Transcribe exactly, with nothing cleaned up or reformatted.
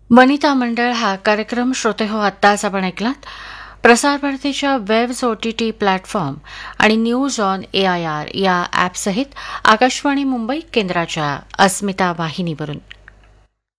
वनिता मंडळ हा कार्यक्रम श्रोते हो आत्ताच आपण ऐकलात. प्रसार भारतीच्या webs O T T platform आणि news on A I R या ॲपसहित आकाशवाणी मुंबई केंद्राच्या अस्मिता वाहिनीवरून.